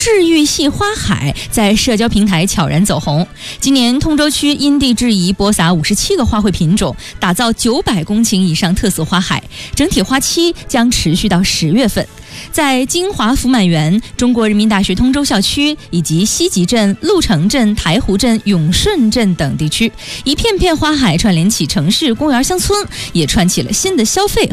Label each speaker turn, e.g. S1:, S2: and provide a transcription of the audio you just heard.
S1: 治愈系花海在社交平台悄然走红。今年通州区因地制宜播撒57个花卉品种，打造900公顷以上特色花海，整体花期将持续到10月份。在金华福满园、中国人民大学通州校区以及西集镇、鹿城镇、台湖镇、永顺镇等地区，一片片花海串联起城市、公园、乡村，也串起了新的消费